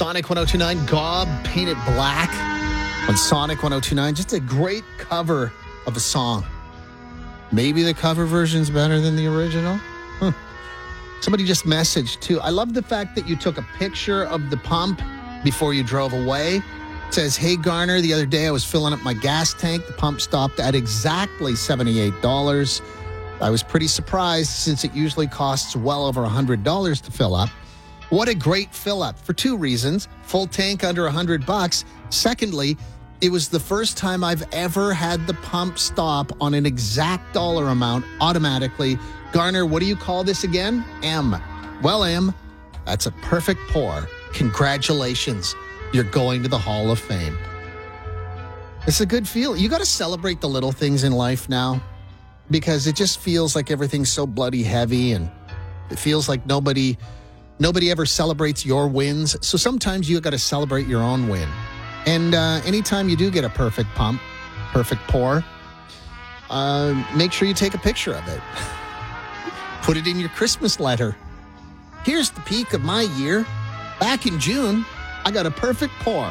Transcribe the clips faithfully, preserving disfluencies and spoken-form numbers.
Sonic one oh two nine, Gob Painted Black on Sonic one oh two nine. Just a great cover of a song. Maybe the cover version's better than the original? Huh. Somebody just messaged, too. I love the fact that you took a picture of the pump before you drove away. It says, hey, Garner, the other day I was filling up my gas tank. The pump stopped at exactly seventy-eight dollars. I was pretty surprised since it usually costs well over one hundred dollars to fill up. What a great fill up for two reasons. Full tank under one hundred bucks. Secondly, it was the first time I've ever had the pump stop on an exact dollar amount automatically. Garner, what do you call this again? M. Well, M, that's a perfect pour. Congratulations. You're going to the Hall of Fame. It's a good feeling. You got to celebrate the little things in life now because it just feels like everything's so bloody heavy and it feels like nobody nobody ever celebrates your wins. So sometimes you got to celebrate your own win. And uh, anytime you do get a perfect pump, perfect pour, uh, make sure you take a picture of it. Put it in your Christmas letter. Here's the peak of my year. Back in June, I got a perfect pour.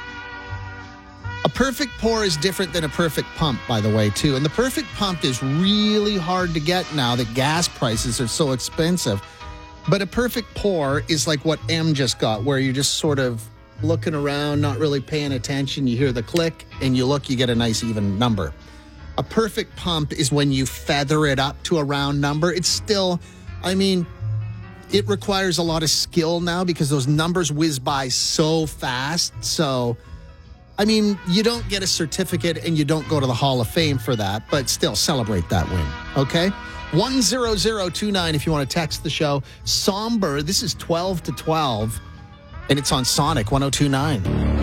A perfect pour is different than a perfect pump, by the way, too. And the perfect pump is really hard to get now that gas prices are so expensive. But a perfect pour is like what M just got, where you're just sort of looking around, not really paying attention. You hear the click, and you look, you get a nice even number. A perfect pump is when you feather it up to a round number. It's still, I mean, it requires a lot of skill now because those numbers whiz by so fast. So, I mean, you don't get a certificate and you don't go to the Hall of Fame for that, but still celebrate that win, okay? one zero zero two nine if you want to text the show. Somber, this is twelve to twelve, and it's on Sonic one oh two nine.